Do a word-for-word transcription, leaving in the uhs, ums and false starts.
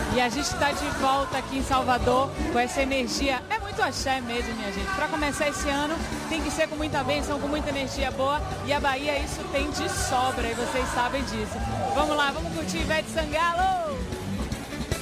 E a gente está de volta aqui em Salvador com essa energia. É muito axé mesmo, minha gente. Para começar esse ano, tem que ser com muita bênção, com muita energia boa. E a Bahia isso tem de sobra, e vocês sabem disso. Vamos lá, vamos curtir Ivete Sangalo!